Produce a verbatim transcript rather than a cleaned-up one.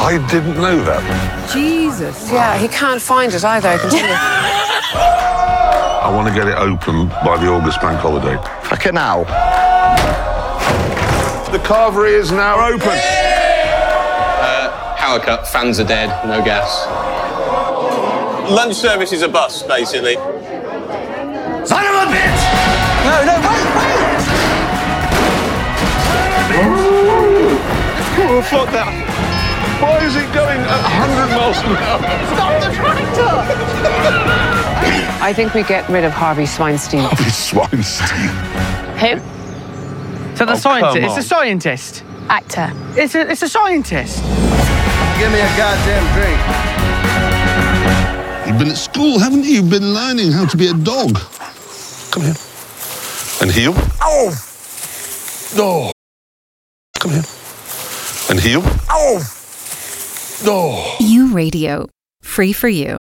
I didn't know that. Jesus. Yeah, he can't find it either, I can tell you. I want to get it open by the August bank holiday. Fuck it now. The carvery is now open. Uh, power cut, fans are dead, no gas. Lunch service is a bus, basically. Son of a bitch! No, no, wait, wait! Oh, fuck that. Why is it going at one hundred miles an hour? Stop the tractor! I think we get rid of Harvey Swinstein. Harvey Swinstein. Who? So the Oh, scientist, come it's on. a scientist. Actor. It's a, it's a scientist. Give me a goddamn drink. You've been at school, haven't you? You've been learning how to be a dog. Come here. And heel. Oh! No. Come here. And heel. Oh! No. You Radio. Free for you.